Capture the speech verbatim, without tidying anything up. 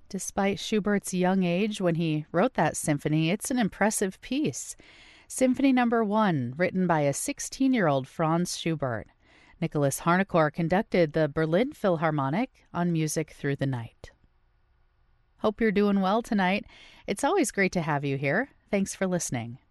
Despite Schubert's young age when he wrote that symphony, it's an impressive piece. Symphony Number One, written by a sixteen-year-old Franz Schubert. Nicholas Harnoncourt conducted the Berlin Philharmonic on Music Through the Night. Hope you're doing well tonight. It's always great to have you here. Thanks for listening.